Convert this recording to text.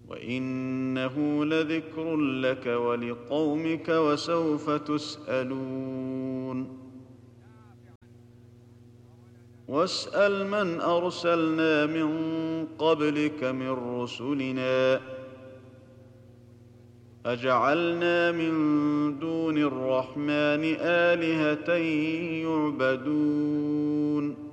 وإنه لذكر لك ولقومك وسوف تسألون. واسأل من أرسلنا من قبلك من رسلنا أجعلنا من دون الرحمن آلهة يعبدون